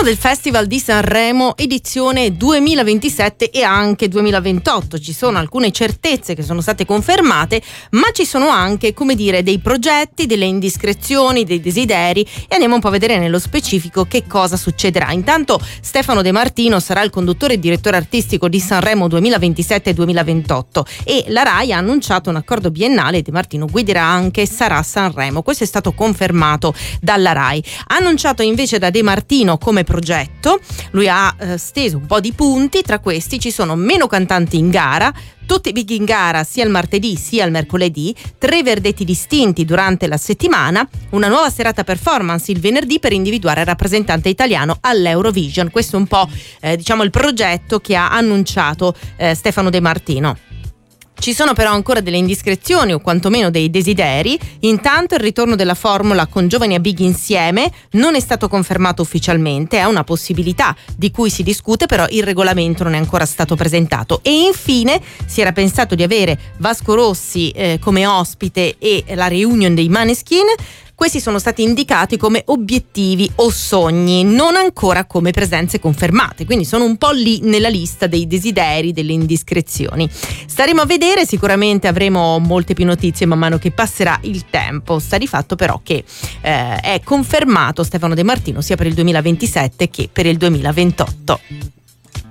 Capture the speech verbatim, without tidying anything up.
del Festival di Sanremo edizione duemilaventisette e anche duemilaventotto. Ci sono alcune certezze che sono state confermate, ma ci sono anche, come dire, dei progetti, delle indiscrezioni, dei desideri, e andiamo un po' a vedere nello specifico che cosa succederà. Intanto Stefano De Martino sarà il conduttore e direttore artistico di Sanremo duemilaventisette e duemilaventotto e la Rai ha annunciato un accordo biennale. De Martino guiderà anche Sarà Sanremo. Questo è stato confermato dalla Rai. Annunciato invece da De Martino come progetto, lui ha eh, steso un po' di punti. Tra questi ci sono meno cantanti in gara, tutti big in gara sia il martedì sia il mercoledì, tre verdetti distinti durante la settimana, una nuova serata performance il venerdì per individuare il rappresentante italiano all'Eurovision. Questo è un po' eh, diciamo il progetto che ha annunciato eh, Stefano De Martino. Ci sono però ancora delle indiscrezioni o quantomeno dei desideri. Intanto il ritorno della formula con Giovani a Big insieme non è stato confermato ufficialmente, è una possibilità di cui si discute, però il regolamento non è ancora stato presentato. E infine si era pensato di avere Vasco Rossi eh, come ospite e la reunion dei Maneskin. Questi sono stati indicati come obiettivi o sogni, non ancora come presenze confermate, quindi sono un po' lì nella lista dei desideri, delle indiscrezioni. Staremo a vedere, sicuramente avremo molte più notizie man mano che passerà il tempo. Sta di fatto però che eh, è confermato Stefano De Martino sia per il duemilaventisette che per il duemilaventotto.